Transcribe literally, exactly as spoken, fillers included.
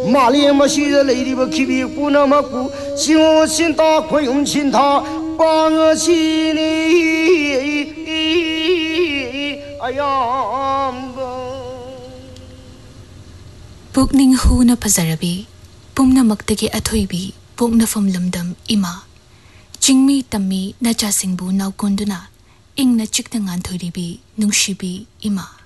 马连马西的雷的不起比不那么苦，心我心大快用心他把我心里，哎呀 Pukning hu na pazarabi, pumna magtagi athoibi, pukna fam lamdam ima. Jingmi tammi na jasingbu naw kunduna, ing na chikna ngan thoribi, nungshibi ima.